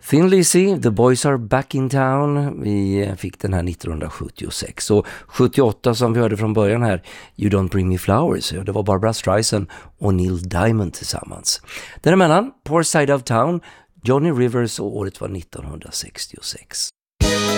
Thin Lizzy, The Boys Are Back in Town. Vi fick den här 1976. Och 78 som vi hörde från början här, You Don't Bring Me Flowers. Det var Barbra Streisand och Neil Diamond tillsammans. Däremellan, Poor Side of Town, Johnny Rivers, och året var 1966.